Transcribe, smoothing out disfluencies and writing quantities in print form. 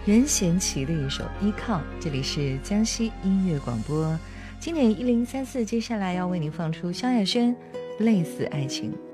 任贤齐的一首《依靠》，这里是江西音乐广播，经典1034，接下来要为您放出萧亚轩《类似爱情》。